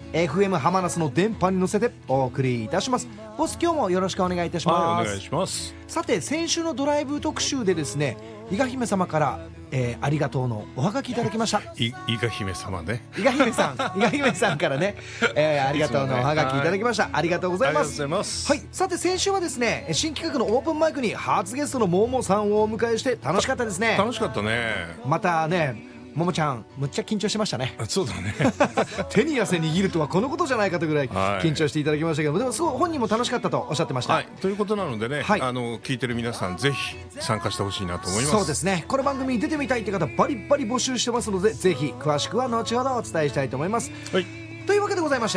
FM ハマナスの電波に乗せてお送りいたします。ボス、今日もよろしくお願いいたします。 お願いします。 さて、先週のドライブ特集でですね、伊賀姫様から、ありがとうのおはがきいただきました。 伊賀姫様ね。 伊賀姫さんからね、ありがとうのおはがきいただきました。ありがとうございます。 ありがとうございます。 はい、さて先週はですね、新企画のオープンマイクに初ゲストのももさんをお迎えして楽しかったですね。 楽しかったね。 またね、ももちゃんむっちゃ緊張してましたね。 そうだね。 手に汗握るとはこのことじゃないかとぐらい緊張していただきましたけど、でもすごい本人も楽しかったとおっしゃってました。 はい、ということなのでね、 はい、 聞いてる皆さんぜひ参加してほしいなと思います。 そうですね、この番組に出てみたいって方バリバリ募集してますので、ぜひ詳しくは後ほどお伝えしたいと思います。 はい、 というわけでございまして、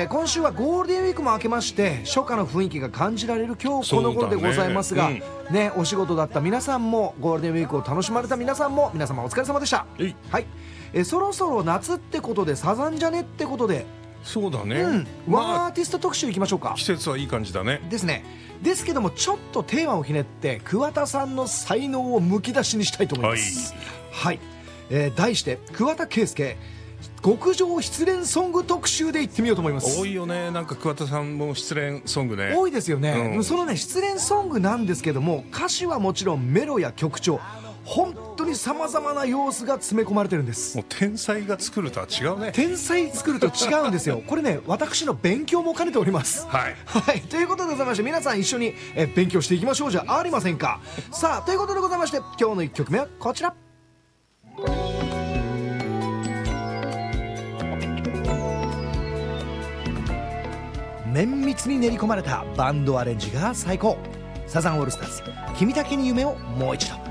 今週はゴールデンウィークも明けまして初夏の雰囲気が感じられる今日この頃でございますが、ね、お仕事だった皆さんもゴールデンウィークを楽しまれた皆さんも皆様お疲れ様でした。はい、そろそろ夏ってことでサザンじゃねってことで、 そうだね、 ワンアーティスト特集いきましょうか。 季節はいい感じだね。 ですね。ですけどもちょっとテーマをひねって桑田さんの才能をむき出しにしたいと思います。はい、題して桑田佳祐極上失恋ソング特集でいってみようと思います。 多いよね、なんか桑田さんも失恋ソングね。 多いですよね、そのね失恋ソングなんですけども、歌詞はもちろんメロや曲調、本当にさまざまな様子が詰め込まれてるんです。 もう天才が作るとは違うね。 天才作ると違うんですよ。これね、私の勉強も兼ねております。 はい、 はい、ということでございまして、皆さん一緒に勉強していきましょうじゃありませんか。さあ、ということでございまして、今日の1曲目はこちら。綿密に練り込まれたバンドアレンジが最高、サザンオールスターズ君だけに夢をもう一度。